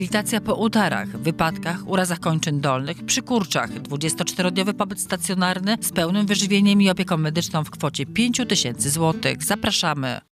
Rehabilitacja po udarach, wypadkach, urazach kończyn dolnych, przy kurczach, 24-dniowy pobyt stacjonarny z pełnym wyżywieniem i opieką medyczną w kwocie 5 000 złotych. Zapraszamy!